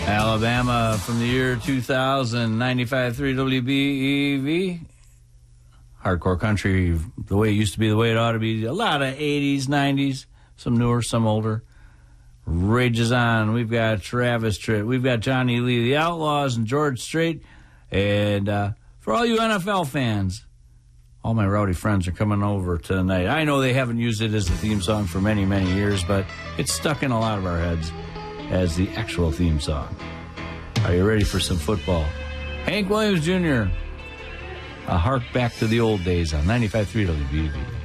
Alabama from the year 2000, 95.3 WBEV. Hardcore country, the way it used to be, the way it ought to be. A lot of 80s, 90s, some newer, some older. Rages on. We've got Travis Tritt. We've got Johnny Lee, the Outlaws, and George Strait. And for all you NFL fans, all my rowdy friends are coming over tonight. I know they haven't used it as the theme song for many, many years, but it's stuck in a lot of our heads as the actual theme song. Are you ready for some football? Hank Williams Jr., a hark back to the old days on 95.3 WBV.